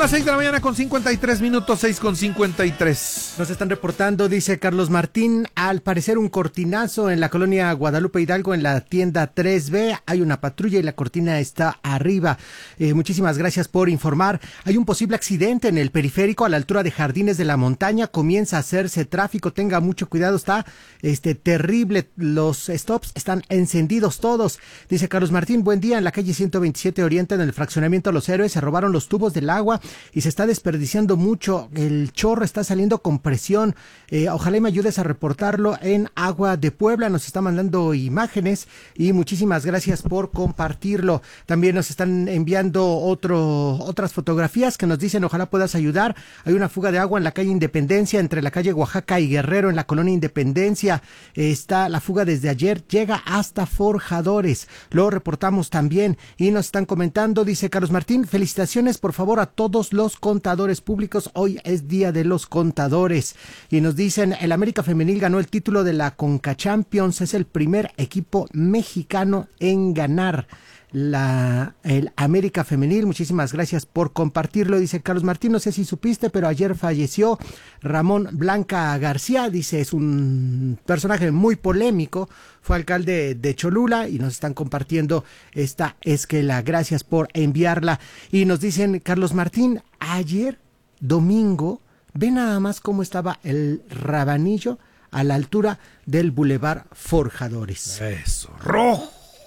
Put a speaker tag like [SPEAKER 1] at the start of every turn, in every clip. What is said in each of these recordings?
[SPEAKER 1] las 6 de la mañana con 53 minutos, 6:53.
[SPEAKER 2] Nos están reportando, dice Carlos Martín, al parecer un cortinazo en la colonia Guadalupe Hidalgo, en la tienda 3B. Hay una patrulla y la cortina está arriba. Muchísimas gracias por informar. Hay un posible accidente en el periférico a la altura de Jardines de la Montaña. Comienza a hacerse tráfico. Tenga mucho cuidado. Está terrible. Los stops están encendidos todos. Dice Carlos Martín, buen día. En la calle 127 Oriente, en el fraccionamiento Los Héroes, se robaron los tubos del agua y se está desperdiciando mucho. El chorro está saliendo con presión. Ojalá y me ayudes a reportarlo en Agua de Puebla. Nos está mandando imágenes y muchísimas gracias por compartirlo. También nos están enviando otras fotografías que nos dicen ojalá puedas ayudar. Hay una fuga de agua en la calle Independencia, entre la calle Oaxaca y Guerrero, en la colonia Independencia. Está la fuga desde ayer, llega hasta Forjadores. Lo reportamos también y nos están comentando, dice Carlos Martín, felicitaciones por favor a todos los contadores públicos. Hoy es Día de los Contadores. Y nos dicen, el América Femenil ganó el título de la Conca Champions. Es el primer equipo mexicano en ganar el América Femenil. Muchísimas gracias por compartirlo, dice Carlos Martín. No sé si supiste, pero ayer falleció Ramón Blanca García. Dice, es un personaje muy polémico, fue alcalde de Cholula y nos están compartiendo esta esquela. Gracias por enviarla. Y nos dicen, Carlos Martín, ayer domingo, ve nada más cómo estaba el Rabanillo a la altura del Boulevard Forjadores.
[SPEAKER 1] Eso, rojo.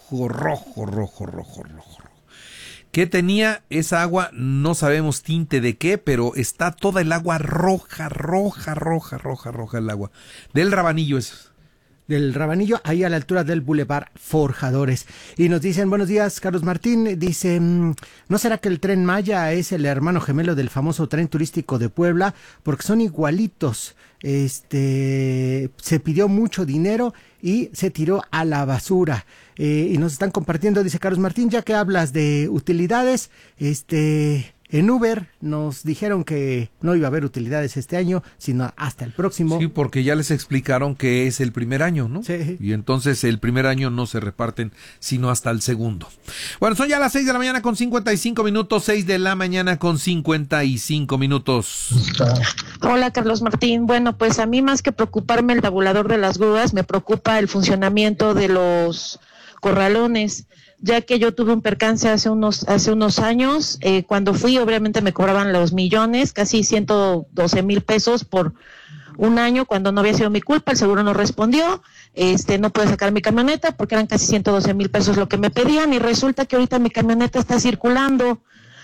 [SPEAKER 1] ¿Qué tenía esa agua? No sabemos tinte de qué, pero está toda el agua roja el agua. Del Rabanillo es.
[SPEAKER 2] Del Rabanillo, ahí a la altura del Boulevard Forjadores. Y nos dicen, buenos días, Carlos Martín. Dice, ¿no será que el Tren Maya es el hermano gemelo del famoso tren turístico de Puebla? Porque son igualitos. Se pidió mucho dinero y se tiró a la basura. Y nos están compartiendo, dice Carlos Martín, ya que hablas de utilidades, en Uber nos dijeron que no iba a haber utilidades este año, sino hasta el próximo.
[SPEAKER 1] Sí, porque ya les explicaron que es el primer año, ¿no?
[SPEAKER 2] Sí.
[SPEAKER 1] Y entonces el primer año no se reparten, sino hasta el segundo. Bueno, son ya las 6 de la mañana con 55 minutos, 6 de la mañana con 55 minutos.
[SPEAKER 3] Hola, Carlos Martín. Bueno, pues a mí más que preocuparme el tabulador de las grúas, me preocupa el funcionamiento de los corralones, ya que yo tuve un percance hace unos años. Cuando fui, obviamente me cobraban los millones, casi 112,000 pesos por un año, cuando no había sido mi culpa. El seguro no respondió, no pude sacar mi camioneta porque eran casi 112,000 pesos lo que me pedían, y resulta que ahorita mi camioneta está circulando,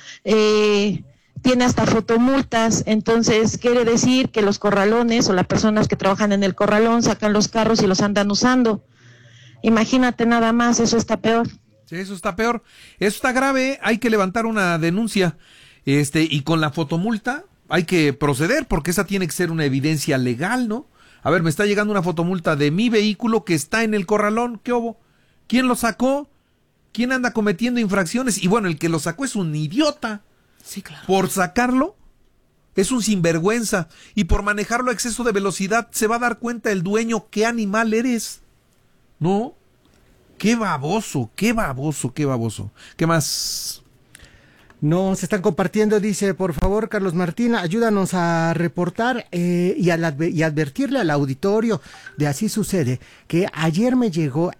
[SPEAKER 3] tiene hasta fotomultas. Entonces quiere decir que los corralones o las personas que trabajan en el corralón sacan los carros y los andan usando. Imagínate nada más, eso está peor.
[SPEAKER 1] Sí, eso está peor, eso está grave, hay que levantar una denuncia, y con la fotomulta hay que proceder, porque esa tiene que ser una evidencia legal, ¿no? A ver, me está llegando una fotomulta de mi vehículo que está en el corralón, ¿qué hubo? ¿Quién lo sacó? ¿Quién anda cometiendo infracciones? Y bueno, el que lo sacó es un idiota.
[SPEAKER 4] Sí, claro.
[SPEAKER 1] Por sacarlo, es un sinvergüenza, y por manejarlo a exceso de velocidad se va a dar cuenta el dueño qué animal eres, ¿no? Qué baboso. ¿Qué más?
[SPEAKER 2] Nos están compartiendo, dice, por favor, Carlos Martín, ayúdanos a reportar y advertirle al auditorio de Así Sucede, que ayer me llegó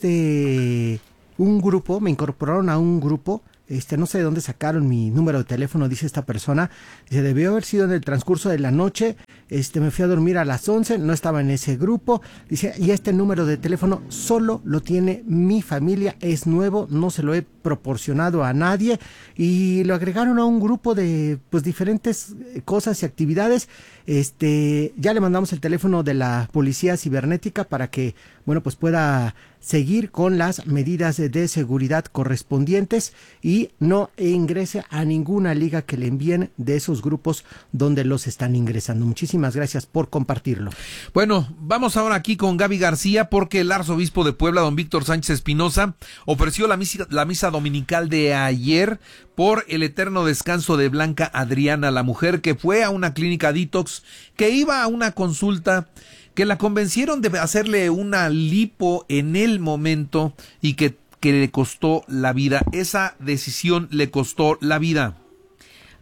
[SPEAKER 2] un grupo, me incorporaron a un grupo. No sé de dónde sacaron mi número de teléfono, dice esta persona. Dice, debió haber sido en el transcurso de la noche. Me fui a dormir a las 11, no estaba en ese grupo. Dice, y este número de teléfono solo lo tiene mi familia, es nuevo, no se lo he proporcionado a nadie. Y lo agregaron a un grupo de, pues, diferentes cosas y actividades. Ya le mandamos el teléfono de la policía cibernética para que, bueno, pues pueda seguir con las medidas de seguridad correspondientes y no ingrese a ninguna liga que le envíen de esos grupos donde los están ingresando. Muchísimas gracias por compartirlo.
[SPEAKER 1] Bueno, vamos ahora aquí con Gaby García, porque el arzobispo de Puebla, don Víctor Sánchez Espinosa, ofreció la misa dominical de ayer por el eterno descanso de Blanca Adriana, la mujer que fue a una clínica detox, que iba a una consulta, que la convencieron de hacerle una lipo en el momento y que le costó la vida. Esa decisión le costó la vida.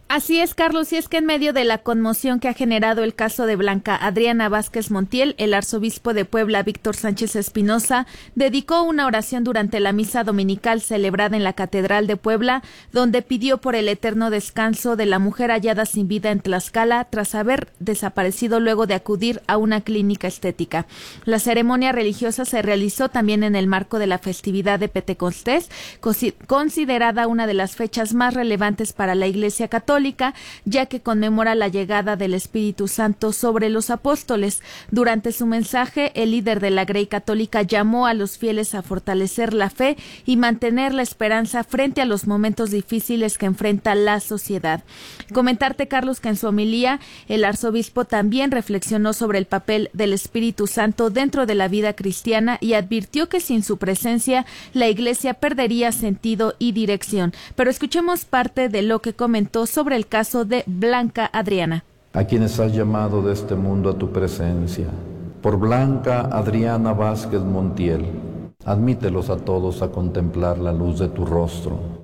[SPEAKER 4] Así es, Carlos, y es que en medio de la conmoción que ha generado el caso de Blanca Adriana Vázquez Montiel, el arzobispo de Puebla, Víctor Sánchez Espinosa, dedicó una oración durante la misa dominical celebrada en la Catedral de Puebla, donde pidió por el eterno descanso de la mujer hallada sin vida en Tlaxcala tras haber desaparecido luego de acudir a una clínica estética. La ceremonia religiosa se realizó también en el marco de la festividad de Pentecostés, considerada una de las fechas más relevantes para la Iglesia Católica, ya que conmemora la llegada del Espíritu Santo sobre los apóstoles. Durante su mensaje, el líder de la Grey Católica llamó a los fieles a fortalecer la fe y mantener la esperanza frente a los momentos difíciles que enfrenta la sociedad. Comentarte, Carlos, que en su homilía el arzobispo también reflexionó sobre el papel del Espíritu Santo dentro de la vida cristiana y advirtió que sin su presencia la Iglesia perdería sentido y dirección. Pero escuchemos parte de lo que comentó sobre el caso de Blanca Adriana.
[SPEAKER 5] A quienes has llamado de este mundo a tu presencia, por Blanca Adriana Vázquez Montiel, admítelos a todos a contemplar la luz de tu rostro.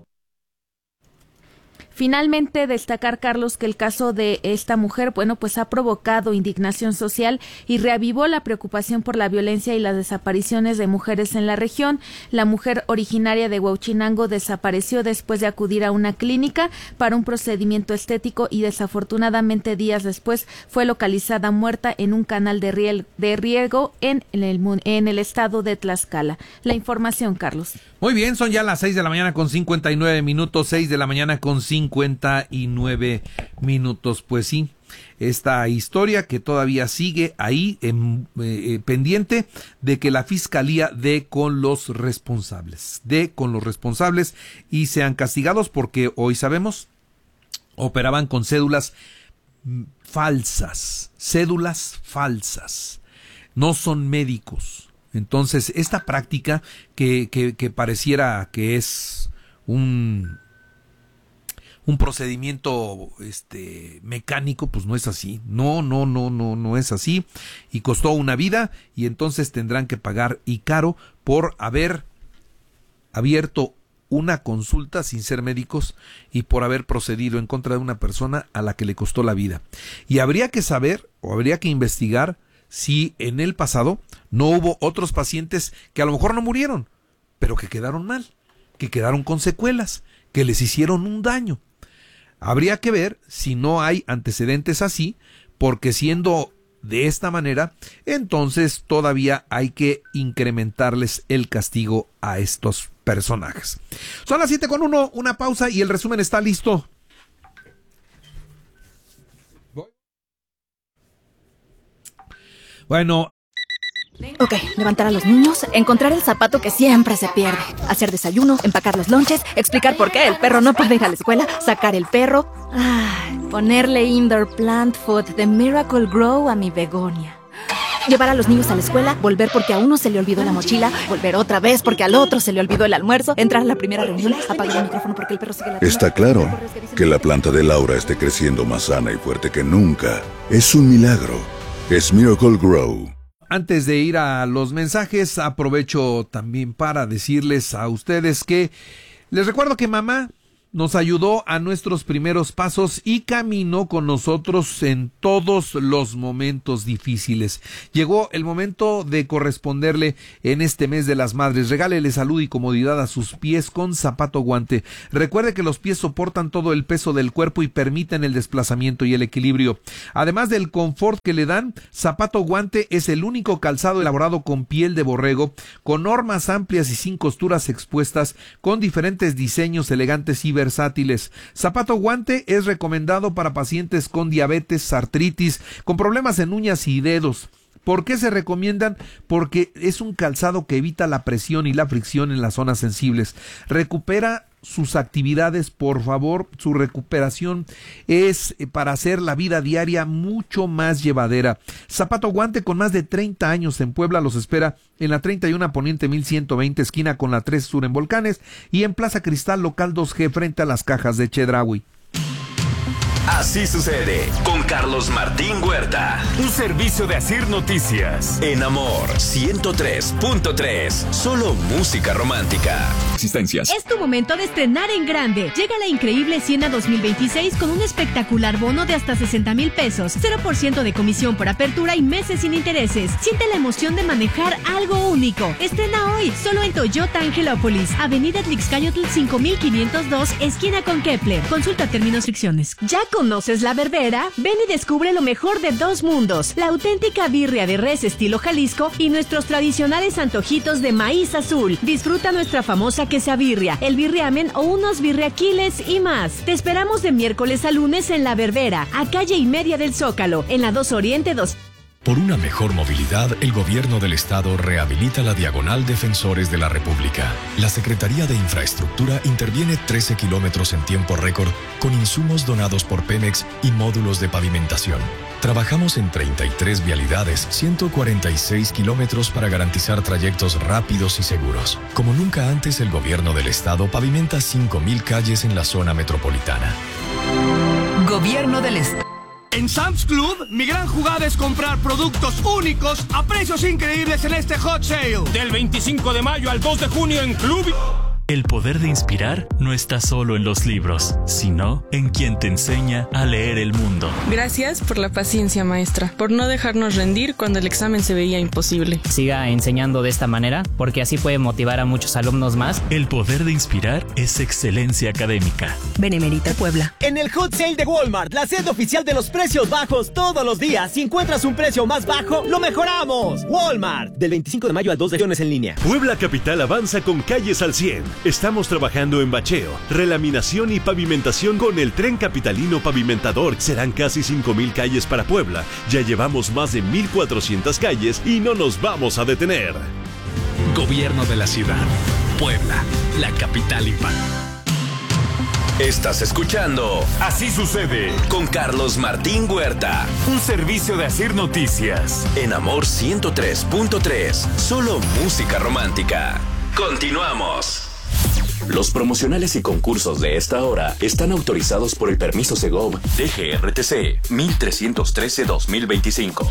[SPEAKER 4] Finalmente, destacar, Carlos, que el caso de esta mujer, pues ha provocado indignación social y reavivó la preocupación por la violencia y las desapariciones de mujeres en la región. La mujer originaria de Huauchinango desapareció después de acudir a una clínica para un procedimiento estético y desafortunadamente días después fue localizada muerta en un canal de riego en el estado de Tlaxcala. La información, Carlos.
[SPEAKER 1] Muy bien, son ya las 6 de la mañana con 59 minutos, 6 de la mañana con 59 minutos. Pues sí, esta historia que todavía sigue ahí pendiente de que la Fiscalía dé con los responsables y sean castigados, porque hoy sabemos, operaban con cédulas falsas, no son médicos. Entonces, esta práctica que pareciera que es un procedimiento mecánico, pues no es así. No es así. Y costó una vida, y entonces tendrán que pagar y caro por haber abierto una consulta sin ser médicos y por haber procedido en contra de una persona a la que le costó la vida. Y habría que saber, o habría que investigar, si en el pasado no hubo otros pacientes que a lo mejor no murieron, pero que quedaron mal, que quedaron con secuelas, que les hicieron un daño. Habría que ver si no hay antecedentes así, porque siendo de esta manera, entonces todavía hay que incrementarles el castigo a estos personajes. Son las 7:01, una pausa y el resumen está listo. Bueno.
[SPEAKER 6] Ok, levantar a los niños, encontrar el zapato que siempre se pierde, hacer desayuno, empacar los lonches, explicar por qué el perro no puede ir a la escuela, sacar el perro, ponerle indoor plant food de Miracle Grow a mi begonia. Llevar a los niños a la escuela, volver porque a uno se le olvidó la mochila, volver otra vez porque al otro se le olvidó el almuerzo, entrar a la primera reunión, apagar el micrófono porque el perro sigue la...
[SPEAKER 7] Está claro que la planta de Laura esté creciendo más sana y fuerte que nunca. Es un milagro. Es Miracle Grow.
[SPEAKER 1] Antes de ir a los mensajes, aprovecho también para decirles a ustedes que les recuerdo que mamá nos ayudó a nuestros primeros pasos y caminó con nosotros en todos los momentos difíciles. Llegó el momento de corresponderle en este mes de las madres. Regálele salud y comodidad a sus pies con Zapato Guante. Recuerde que los pies soportan todo el peso del cuerpo y permiten el desplazamiento y el equilibrio. Además del confort que le dan, Zapato Guante es el único calzado elaborado con piel de borrego, con normas amplias y sin costuras expuestas, con diferentes diseños elegantes y versátiles. Zapato Guante es recomendado para pacientes con diabetes, artritis, con problemas en uñas y dedos. ¿Por qué se recomiendan? Porque es un calzado que evita la presión y la fricción en las zonas sensibles. Recupera sus actividades, por favor. Su recuperación es para hacer la vida diaria mucho más llevadera. Zapato Guante, con más de 30 años en Puebla, los espera en la 31 Poniente 1120, esquina con la 3 Sur en Volcanes, y en Plaza Cristal, local 2G, frente a las cajas de Chedraui.
[SPEAKER 8] Así sucede con Carlos Martín Huerta. Un servicio de Asir Noticias. En Amor 103.3. Solo música romántica. existencias.
[SPEAKER 9] Es tu momento de estrenar en grande. Llega la increíble Siena 2026 con un espectacular bono de hasta 60,000 pesos, 0% de comisión por apertura y meses sin intereses. Siente la emoción de manejar algo único. Estrena hoy, solo en Toyota Angelópolis, Avenida Tlixcayotl 5502, esquina con Kepler. Consulta términos y restricciones. ¿Ya conoces La Berbera? Ven y descubre lo mejor de dos mundos. La auténtica birria de res estilo Jalisco y nuestros tradicionales antojitos de maíz azul. Disfruta nuestra famosa quesabirria, el birriamen o unos birriaquiles y más. Te esperamos de miércoles a lunes en La Berbera, a calle y media del Zócalo, en la 2 Oriente 2.
[SPEAKER 10] Por una mejor movilidad, el Gobierno del Estado rehabilita la Diagonal Defensores de la República. La Secretaría de Infraestructura interviene 13 kilómetros en tiempo récord con insumos donados por Pemex y módulos de pavimentación. Trabajamos en 33 vialidades, 146 kilómetros para garantizar trayectos rápidos y seguros. Como nunca antes, el Gobierno del Estado pavimenta 5,000 calles en la zona metropolitana.
[SPEAKER 11] Gobierno del Estado.
[SPEAKER 12] En Sam's Club, mi gran jugada es comprar productos únicos a precios increíbles en este Hot Sale. Del 25 de mayo al 2 de junio en Club.
[SPEAKER 13] El poder de inspirar no está solo en los libros, sino en quien te enseña a leer el mundo.
[SPEAKER 14] Gracias por la paciencia, maestra, por no dejarnos rendir cuando el examen se veía imposible.
[SPEAKER 15] Siga enseñando de esta manera, porque así puede motivar a muchos alumnos más.
[SPEAKER 13] El poder de inspirar es excelencia académica.
[SPEAKER 11] Benemérita Puebla.
[SPEAKER 16] En el Hot Sale de Walmart, la sede oficial de los precios bajos todos los días. Si encuentras un precio más bajo, ¡lo mejoramos! Walmart, del 25 de mayo al 2 de junio en línea.
[SPEAKER 17] Puebla Capital avanza con calles al 100. Estamos trabajando en bacheo, relaminación y pavimentación con el Tren Capitalino Pavimentador. Serán casi 5,000 calles para Puebla. Ya llevamos más de 1,400 calles y no nos vamos a detener.
[SPEAKER 10] Gobierno de la ciudad. Puebla, la capital impacta.
[SPEAKER 8] Estás escuchando Así Sucede con Carlos Martín Huerta. Un servicio de Asir Noticias. En Amor 103.3. Solo música romántica. Continuamos. Los promocionales y concursos de esta hora están autorizados por el permiso Segov DGRTC 1313-2025.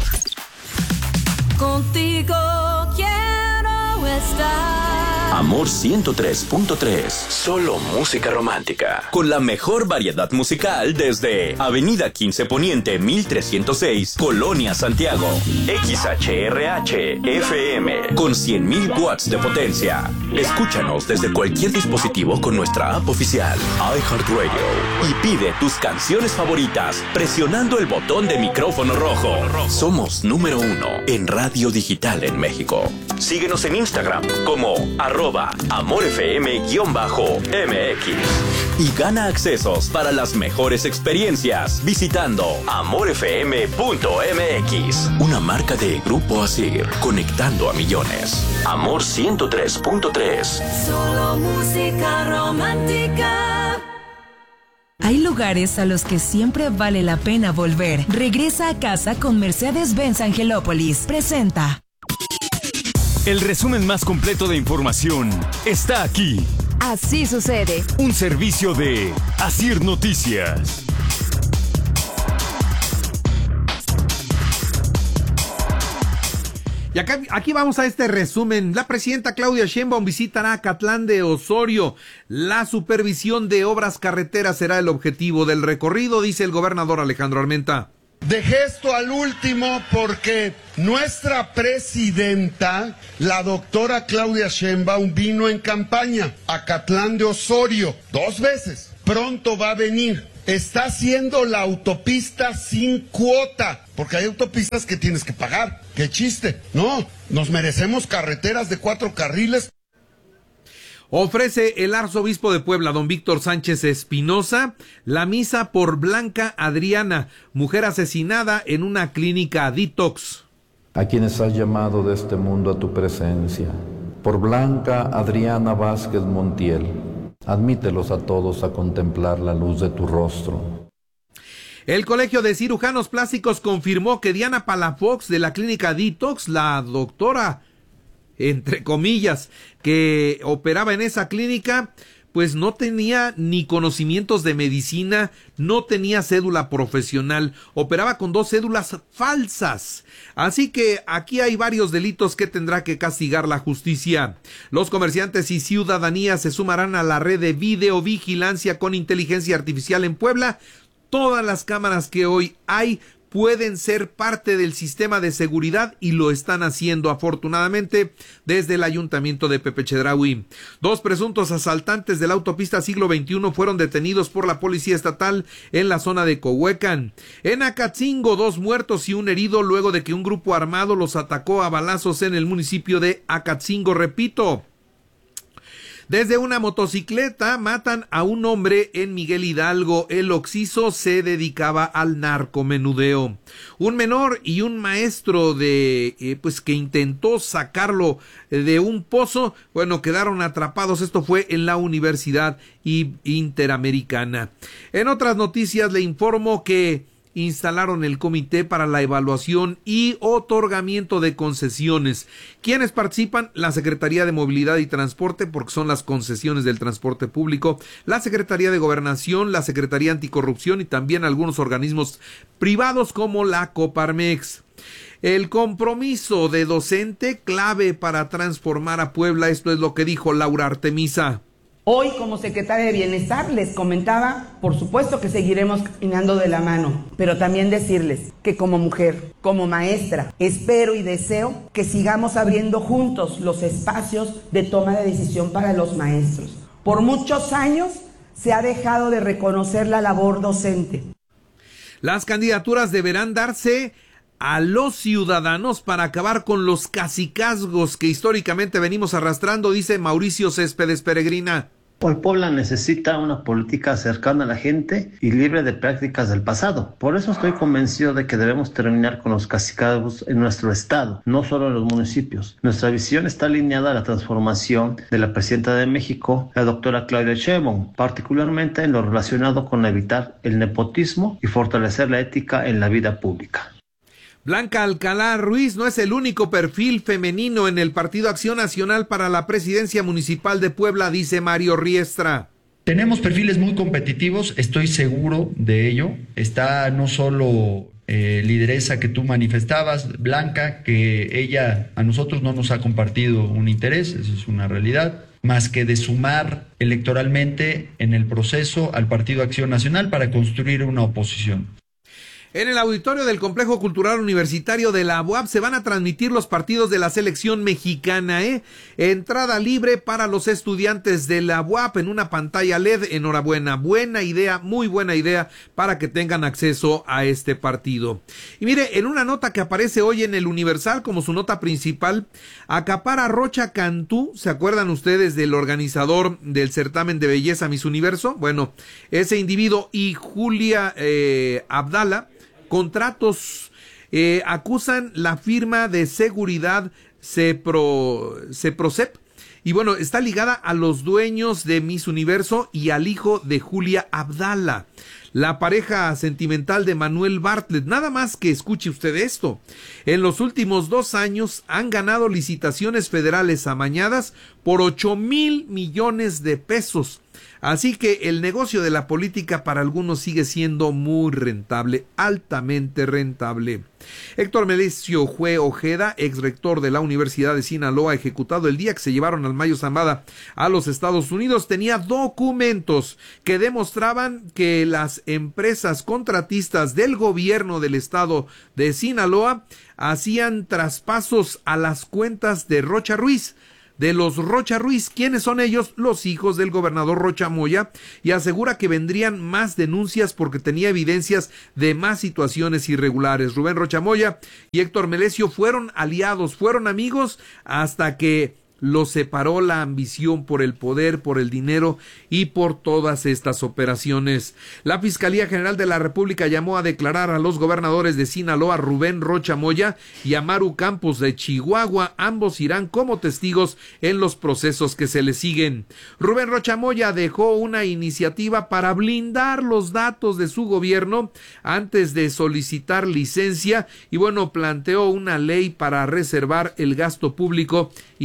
[SPEAKER 11] Contigo quiero estar.
[SPEAKER 8] Amor 103.3. Solo música romántica. Con la mejor variedad musical desde Avenida 15 Poniente 1306, Colonia Santiago. XHRH FM con 100,000 watts de potencia. Escúchanos desde cualquier dispositivo con nuestra app oficial iHeartRadio y pide tus canciones favoritas presionando el botón de micrófono rojo. Somos número 1 en radio digital en México. Síguenos en Instagram como @AmorFM_MX y gana accesos para las mejores experiencias visitando AmorFM.mx. Una marca de Grupo Asir, conectando a millones. Amor 103.3.
[SPEAKER 11] Solo música romántica.
[SPEAKER 18] Hay lugares a los que siempre vale la pena volver. Regresa a casa con Mercedes-Benz Angelópolis. Presenta.
[SPEAKER 8] El resumen más completo de información está aquí.
[SPEAKER 18] Así sucede.
[SPEAKER 8] Un servicio de Asir Noticias.
[SPEAKER 1] Y aquí vamos a este resumen. La presidenta Claudia Sheinbaum visitará Acatlán de Osorio. La supervisión de obras carreteras será el objetivo del recorrido, dice el gobernador Alejandro Armenta.
[SPEAKER 19] Dejé esto al último porque nuestra presidenta, la doctora Claudia Sheinbaum, vino en campaña a Acatlán de Osorio 2 veces. Pronto va a venir. Está haciendo la autopista sin cuota, porque hay autopistas que tienes que pagar. ¡Qué chiste! No, nos merecemos carreteras de 4 carriles.
[SPEAKER 1] Ofrece el arzobispo de Puebla, don Víctor Sánchez Espinosa, la misa por Blanca Adriana, mujer asesinada en una clínica detox.
[SPEAKER 5] A quienes has llamado de este mundo a tu presencia, por Blanca Adriana Vázquez Montiel, admítelos a todos a contemplar la luz de tu rostro.
[SPEAKER 1] El Colegio de Cirujanos Plásticos confirmó que Diana Palafox de la clínica detox, la doctora, entre comillas, que operaba en esa clínica, pues no tenía ni conocimientos de medicina, no tenía cédula profesional, operaba con 2 cédulas falsas. Así que aquí hay varios delitos que tendrá que castigar la justicia. Los comerciantes y ciudadanía se sumarán a la red de videovigilancia con inteligencia artificial en Puebla. Todas las cámaras que hoy hay pueden ser parte del sistema de seguridad y lo están haciendo afortunadamente desde el ayuntamiento de Pepe Chedraui. 2 presuntos asaltantes de la autopista Siglo XXI fueron detenidos por la policía estatal en la zona de Cohuecan. En Acatzingo, 2 muertos y 1 herido luego de que un grupo armado los atacó a balazos en el municipio de Acatzingo, repito. Desde una motocicleta matan a un hombre en Miguel Hidalgo. El occiso se dedicaba al narcomenudeo. Un menor y un maestro pues que intentó sacarlo de un pozo, bueno, quedaron atrapados. Esto fue en la Universidad Interamericana. En otras noticias le informo que instalaron el comité para la evaluación y otorgamiento de concesiones. ¿Quiénes participan? La Secretaría de Movilidad y Transporte, porque son las concesiones del transporte público, la Secretaría de Gobernación, la Secretaría Anticorrupción y también algunos organismos privados como la Coparmex. El compromiso de docente clave para transformar a Puebla, esto es lo que dijo Laura Artemisa.
[SPEAKER 20] Hoy, como secretaria de Bienestar, les comentaba, por supuesto que seguiremos caminando de la mano, pero también decirles que como mujer, como maestra, espero y deseo que sigamos abriendo juntos los espacios de toma de decisión para los maestros. Por muchos años se ha dejado de reconocer la labor docente.
[SPEAKER 1] Las candidaturas deberán darse a los ciudadanos para acabar con los cacicazgos que históricamente venimos arrastrando, dice Mauricio Céspedes Peregrina.
[SPEAKER 21] Hoy Puebla necesita una política cercana a la gente y libre de prácticas del pasado. Por eso estoy convencido de que debemos terminar con los cacicazgos en nuestro estado, no solo en los municipios. Nuestra visión está alineada a la transformación de la presidenta de México, la doctora Claudia Sheinbaum, particularmente en lo relacionado con evitar el nepotismo y fortalecer la ética en la vida pública.
[SPEAKER 1] Blanca Alcalá Ruiz no es el único perfil femenino en el Partido Acción Nacional para la presidencia municipal de Puebla, dice Mario Riestra.
[SPEAKER 22] Tenemos perfiles muy competitivos, estoy seguro de ello. Está no solo lideresa que tú manifestabas, Blanca, que ella a nosotros no nos ha compartido un interés, eso es una realidad, más que de sumar electoralmente en el proceso al Partido Acción Nacional para construir una oposición.
[SPEAKER 1] En el auditorio del Complejo Cultural Universitario de la UAP se van a transmitir los partidos de la selección mexicana, Entrada libre para los estudiantes de la UAP en una pantalla LED. Enhorabuena, buena idea, muy buena idea para que tengan acceso a este partido. Y mire, en una nota que aparece hoy en el Universal como su nota principal, acapara Rocha Cantú. ¿Se acuerdan ustedes del organizador del certamen de belleza Miss Universo? Bueno, ese individuo y Julia Abdala, contratos, acusan la firma de seguridad Ceprocep, y bueno, está ligada a los dueños de Miss Universo y al hijo de Julia Abdala, la pareja sentimental de Manuel Bartlett. Nada más que escuche usted esto: en los últimos 2 años han ganado licitaciones federales amañadas por 8,000 millones de pesos. Así que el negocio de la política para algunos sigue siendo muy rentable, altamente rentable. Héctor Melesio Jue Ojeda, ex rector de la Universidad de Sinaloa, ejecutado el día que se llevaron al Mayo Zambada a los Estados Unidos, tenía documentos que demostraban que las empresas contratistas del gobierno del estado de Sinaloa hacían traspasos a las cuentas de Rocha Ruiz, de los Rocha Ruiz. ¿Quiénes son ellos? Los hijos del gobernador Rocha Moya, y asegura que vendrían más denuncias porque tenía evidencias de más situaciones irregulares. Rubén Rocha Moya y Héctor Melesio fueron aliados, fueron amigos, hasta que los separó la ambición por el poder, por el dinero y por todas estas operaciones. La Fiscalía General de la República llamó a declarar a los gobernadores de Sinaloa, Rubén Rocha Moya y Amaru Campos de Chihuahua. Ambos irán como testigos en los procesos que se les siguen. Rubén Rocha Moya dejó una iniciativa para blindar los datos de su gobierno antes de solicitar licencia y bueno, planteó una ley para reservar el gasto público y las facturas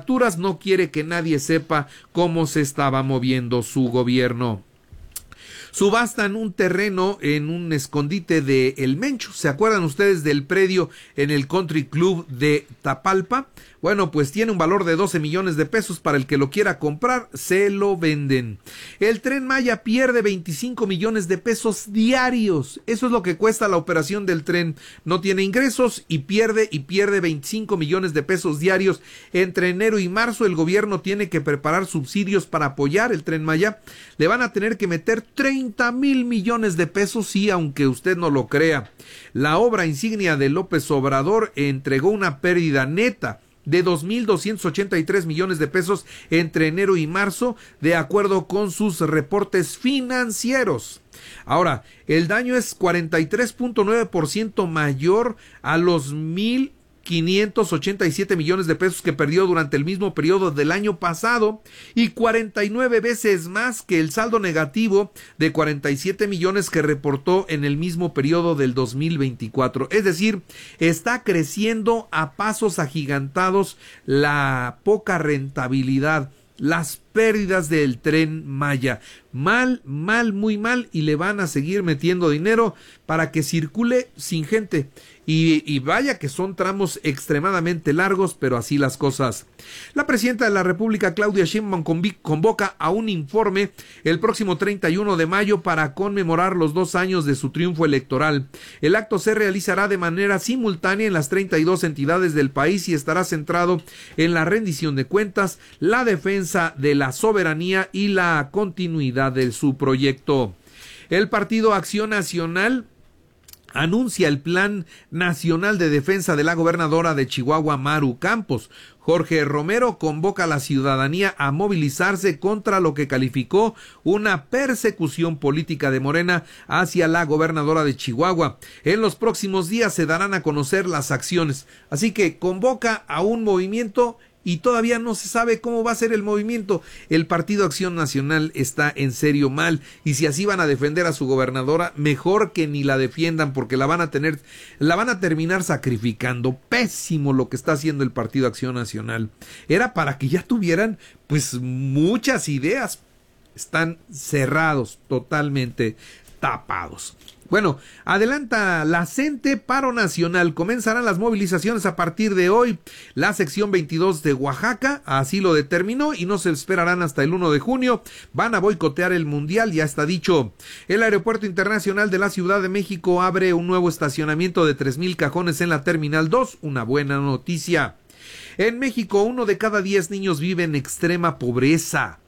[SPEAKER 1] jefaturas, no quiere que nadie sepa cómo se estaba moviendo su gobierno. Subastan un terreno en un escondite de El Mencho. ¿Se acuerdan ustedes del predio en el Country Club de Tapalpa? Bueno, pues tiene un valor de 12 millones de pesos. Para el que lo quiera comprar, se lo venden. El Tren Maya pierde 25 millones de pesos diarios. Eso es lo que cuesta la operación del tren. No tiene ingresos y pierde 25 millones de pesos diarios. Entre enero y marzo el gobierno tiene que preparar subsidios para apoyar el Tren Maya. Le van a tener que meter 30,000 millones de pesos, sí, aunque usted no lo crea. La obra insignia de López Obrador entregó una pérdida neta de 2,283 millones de pesos entre enero y marzo, de acuerdo con sus reportes financieros. Ahora, el daño es 43.9% mayor a los 1,587 millones de pesos que perdió durante el mismo periodo del año pasado y 49 veces más que el saldo negativo de 47 millones que reportó en el mismo periodo del 2024. Es decir, está creciendo a pasos agigantados la poca rentabilidad, las pérdidas del Tren Maya. Mal, muy mal, y le van a seguir metiendo dinero para que circule sin gente. Y vaya que son tramos extremadamente largos, pero así las cosas. La presidenta de la República, Claudia Sheinbaum, convoca a un informe el próximo 31 de mayo para conmemorar los 2 años de su triunfo electoral. El acto se realizará de manera simultánea en las 32 entidades del país y estará centrado en la rendición de cuentas, la defensa de la soberanía y la continuidad de su proyecto. El Partido Acción Nacional anuncia el Plan Nacional de Defensa de la gobernadora de Chihuahua, Maru Campos. Jorge Romero convoca a la ciudadanía a movilizarse contra lo que calificó una persecución política de Morena hacia la gobernadora de Chihuahua. En los próximos días se darán a conocer las acciones. Así que convoca a un movimiento y todavía no se sabe cómo va a ser el movimiento. El Partido Acción Nacional está en serio mal, y si así van a defender a su gobernadora, mejor que ni la defiendan, porque la van a terminar sacrificando. Pésimo lo que está haciendo el Partido Acción Nacional. Era para que ya tuvieran pues muchas ideas. Están cerrados, totalmente tapados. Bueno, adelanta la CENTE, paro nacional. Comenzarán las movilizaciones a partir de hoy. La sección 22 de Oaxaca así lo determinó y no se esperarán hasta el 1 de junio. Van a boicotear el mundial, ya está dicho. El Aeropuerto Internacional de la Ciudad de México abre un nuevo estacionamiento de 3,000 cajones en la Terminal 2. Una buena noticia. En México, 1 de cada 10 niños vive en extrema pobreza.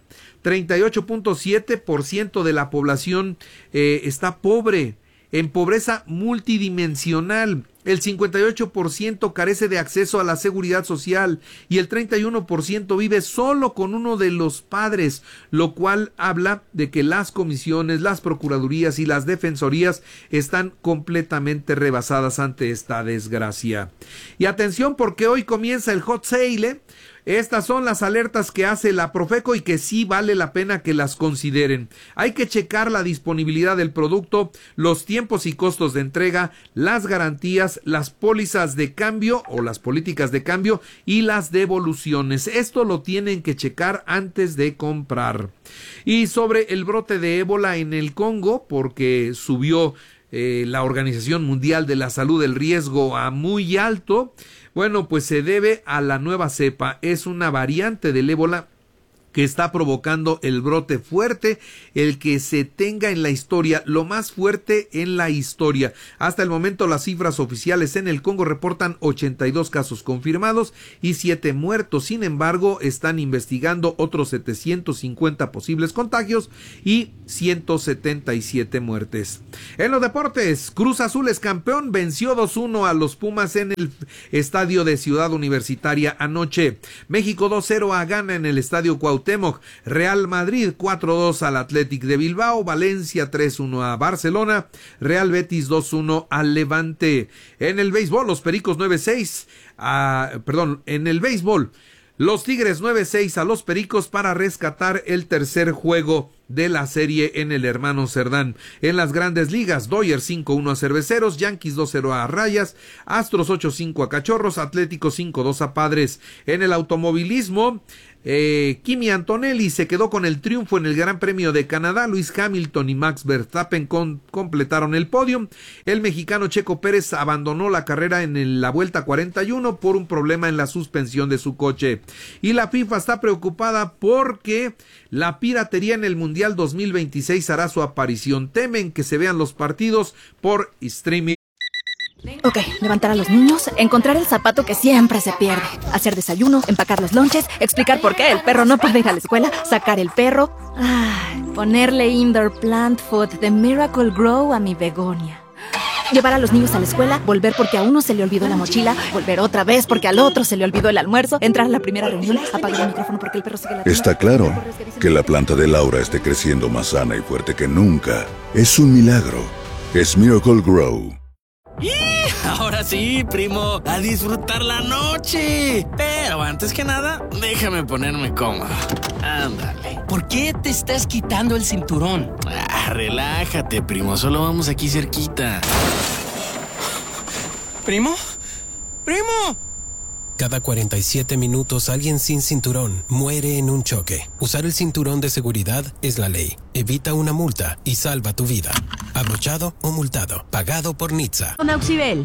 [SPEAKER 1] 38.7% de la población está pobre, en pobreza multidimensional. El 58% carece de acceso a la seguridad social y el 31% vive solo con uno de los padres, lo cual habla de que las comisiones, las procuradurías y las defensorías están completamente rebasadas ante esta desgracia. Y atención, porque hoy comienza el hot sale, Estas son las alertas que hace la Profeco y que sí vale la pena que las consideren. Hay que checar la disponibilidad del producto, los tiempos y costos de entrega, las garantías, las pólizas de cambio o las políticas de cambio y las devoluciones. Esto lo tienen que checar antes de comprar. Y sobre el brote de ébola en el Congo, porque subió la Organización Mundial de la Salud el riesgo a muy alto, bueno, pues se debe a la nueva cepa. Es una variante del ébola que está provocando el brote fuerte, el que se tenga en la historia, lo más fuerte en la historia. Hasta el momento las cifras oficiales en el Congo reportan 82 casos confirmados y 7 muertos. Sin embargo, están investigando otros 750 posibles contagios y 177 muertes. En los deportes, Cruz Azul es campeón, venció 2-1 a los Pumas en el estadio de Ciudad Universitaria anoche. México 2-0 a Ghana en el estadio Cuauhtémoc. Real Madrid 4-2 al Athletic de Bilbao, Valencia 3-1 a Barcelona, Real Betis 2-1 al Levante. En el béisbol, los Pericos 9-6 en el béisbol, los Tigres 9-6 a los Pericos para rescatar el tercer juego de la serie en el Hermano Cerdán. En las Grandes Ligas, Dodgers 5-1 a Cerveceros, Yankees 2-0 a Rayas, Astros 8-5 a Cachorros, Atlético 5-2 a Padres. En el automovilismo, Kimi Antonelli se quedó con el triunfo en el Gran Premio de Canadá. Lewis Hamilton y Max Verstappen completaron el podio. El mexicano Checo Pérez abandonó la carrera en la vuelta 41 por un problema en la suspensión de su coche. Y la FIFA está preocupada porque la piratería en el Mundial 2026 hará su aparición. Temen que se vean los partidos por streaming.
[SPEAKER 6] Ok, levantar a los niños, encontrar el zapato que siempre se pierde, hacer desayuno, empacar los lonches, explicar por qué el perro no puede ir a la escuela, sacar el perro, ponerle indoor plant food de Miracle Grow a mi begonia. Llevar a los niños a la escuela, volver porque a uno se le olvidó la mochila, volver otra vez porque al otro se le olvidó el almuerzo, entrar a la primera reunión, apagar el micrófono porque el perro sigue la...
[SPEAKER 7] Está claro que la planta de Laura esté creciendo más sana y fuerte que nunca. Es un milagro. Es Miracle Grow.
[SPEAKER 2] Ahora sí, primo, a disfrutar la noche. Pero antes que nada, déjame ponerme cómodo. Ándale. ¿Por qué te estás quitando el cinturón? Relájate, primo, solo vamos aquí cerquita. ¿Primo? ¡Primo!
[SPEAKER 3] Cada 47 minutos alguien sin cinturón muere en un choque. Usar el cinturón de seguridad es la ley. Evita una multa y salva tu vida. Abrochado o multado. Pagado por NHTSA.
[SPEAKER 9] Con Auxibel.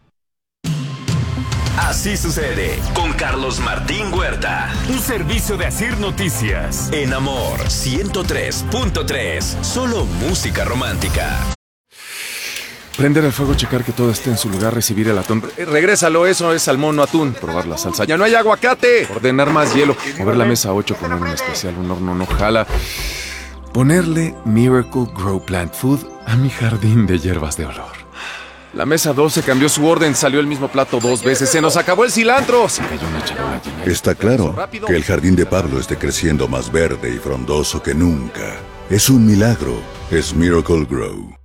[SPEAKER 8] Así sucede con Carlos Martín Huerta.
[SPEAKER 23] Un servicio de Asir Noticias.
[SPEAKER 8] En Amor 103.3. Solo música romántica.
[SPEAKER 24] Prender el fuego, checar que todo esté en su lugar, recibir el atún. Regrésalo, eso es salmón, no atún. Probar la salsa. ¡Ya no hay aguacate! Ordenar más hielo. Mover la mesa 8, poner un especial, un horno no jala. Ponerle Miracle Grow Plant Food a mi jardín de hierbas de olor. La mesa 12 cambió su orden, salió el mismo plato 2 veces. ¡Se nos acabó el cilantro! Se cayó una charola llena.
[SPEAKER 7] Está claro que el jardín de Pablo esté creciendo más verde y frondoso que nunca. Es un milagro. Es Miracle Grow.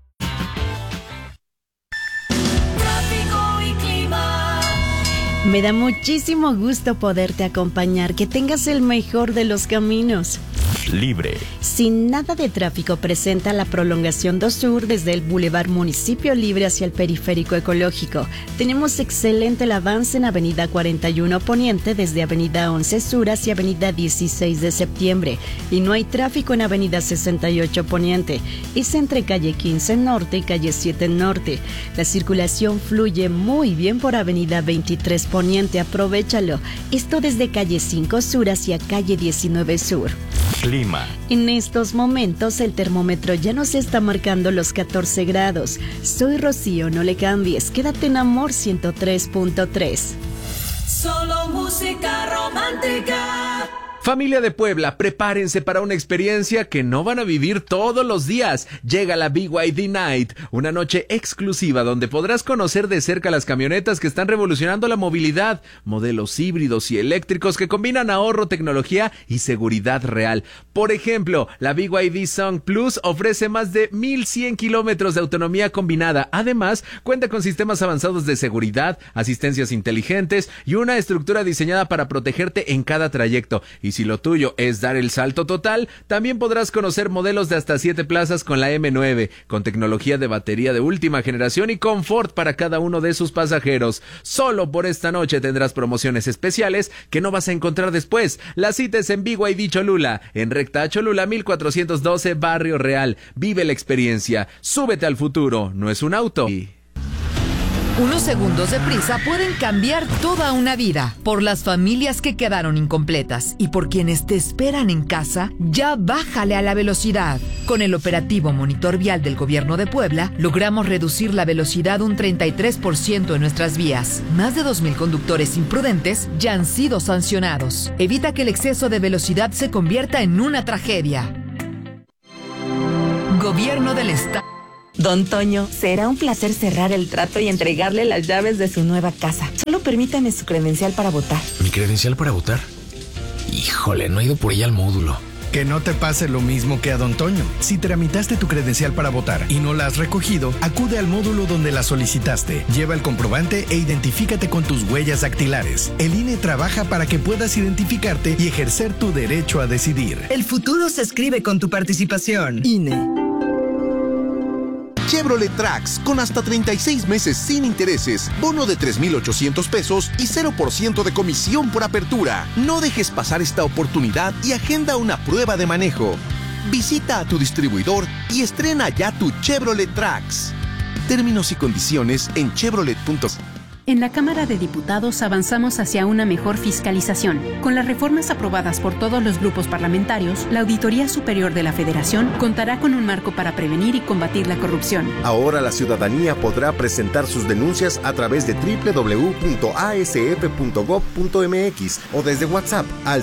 [SPEAKER 25] Me da muchísimo gusto poderte acompañar. Que tengas el mejor de los caminos.
[SPEAKER 8] Libre.
[SPEAKER 25] Sin nada de tráfico presenta la prolongación 2 Sur desde el Boulevard Municipio Libre hacia el Periférico Ecológico. Tenemos excelente el avance en Avenida 41 Poniente desde Avenida 11 Sur hacia Avenida 16 de Septiembre. Y no hay tráfico en Avenida 68 Poniente. Es entre calle 15 Norte y calle 7 Norte. La circulación fluye muy bien por Avenida 23 Poniente. Aprovéchalo. Esto desde calle 5 Sur hacia calle 19 Sur.
[SPEAKER 8] Clima.
[SPEAKER 25] En estos momentos el termómetro ya nos está marcando los 14 grados. Soy Rocío, no le cambies. Quédate en Amor 103.3.
[SPEAKER 11] Solo música romántica.
[SPEAKER 1] Familia de Puebla, prepárense para una experiencia que no van a vivir todos los días. Llega la BYD Night, una noche exclusiva donde podrás conocer de cerca las camionetas que están revolucionando la movilidad, modelos híbridos y eléctricos que combinan ahorro, tecnología y seguridad real. Por ejemplo, la BYD Song Plus ofrece más de 1,100 kilómetros de autonomía combinada. Además, cuenta con sistemas avanzados de seguridad, asistencias inteligentes y una estructura diseñada para protegerte en cada trayecto. Y si lo tuyo es dar el salto total, también podrás conocer modelos de hasta 7 plazas con la M9, con tecnología de batería de última generación y confort para cada uno de sus pasajeros. Solo por esta noche tendrás promociones especiales que no vas a encontrar después. La cita es en BYD Cholula, en recta Cholula 1412, Barrio Real. Vive la experiencia, súbete al futuro, no es un auto.
[SPEAKER 26] Unos segundos de prisa pueden cambiar toda una vida. Por las familias que quedaron incompletas y por quienes te esperan en casa, ya bájale a la velocidad. Con el operativo Monitor Vial del Gobierno de Puebla, logramos reducir la velocidad un 33% en nuestras vías. Más de 2,000 conductores imprudentes ya han sido sancionados. Evita que el exceso de velocidad se convierta en una tragedia. Gobierno del Estado.
[SPEAKER 27] Don Toño, será un placer cerrar el trato y entregarle las llaves de su nueva casa. Solo permítame su credencial para votar.
[SPEAKER 28] ¿Mi credencial para votar? Híjole, no he ido por ella al módulo.
[SPEAKER 4] Que no te pase lo mismo que a Don Toño. Si tramitaste tu credencial para votar y no la has recogido, acude al módulo donde la solicitaste. Lleva el comprobante e identifícate con tus huellas dactilares. El INE trabaja para que puedas identificarte y ejercer tu derecho a decidir.
[SPEAKER 12] El futuro se escribe con tu participación. INE.
[SPEAKER 13] Chevrolet Trax, con hasta 36 meses sin intereses, bono de 3,800 pesos y 0% de comisión por apertura. No dejes pasar esta oportunidad y agenda una prueba de manejo. Visita a tu distribuidor y estrena ya tu Chevrolet Trax. Términos y condiciones en chevrolet.com.
[SPEAKER 14] En la Cámara de Diputados avanzamos hacia una mejor fiscalización. Con las reformas aprobadas por todos los grupos parlamentarios, la Auditoría Superior de la Federación contará con un marco para prevenir y combatir la corrupción.
[SPEAKER 15] Ahora la ciudadanía podrá presentar sus denuncias a través de www.asf.gov.mx o desde WhatsApp al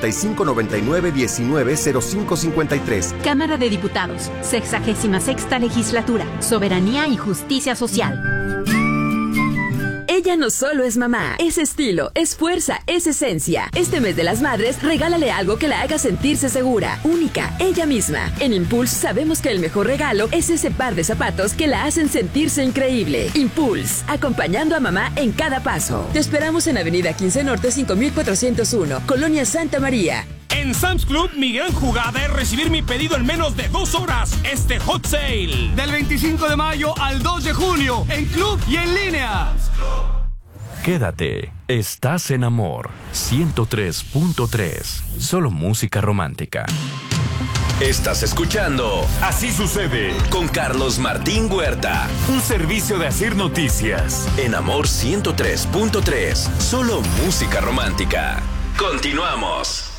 [SPEAKER 15] 5599-190553.
[SPEAKER 14] Cámara de Diputados, 66ª Legislatura, Soberanía y Justicia Social.
[SPEAKER 16] Ella no solo es mamá, es estilo, es fuerza, es esencia. Este mes de las madres, regálale algo que la haga sentirse segura, única, ella misma. En Impulse sabemos que el mejor regalo es ese par de zapatos que la hacen sentirse increíble. Impulse, acompañando a mamá en cada paso. Te esperamos en Avenida 15 Norte 5401, Colonia Santa María.
[SPEAKER 17] En Sam's Club, mi gran jugada es recibir mi pedido en menos de 2 horas. Este Hot Sale.
[SPEAKER 28] Del 25 de mayo al 2 de junio, en club y en línea.
[SPEAKER 10] Quédate. Estás en Amor 103.3. Solo música romántica.
[SPEAKER 8] Estás escuchando
[SPEAKER 23] Así sucede
[SPEAKER 8] con Carlos Martín Huerta.
[SPEAKER 23] Un servicio de Asir Noticias.
[SPEAKER 8] En Amor 103.3. Solo música romántica. Continuamos.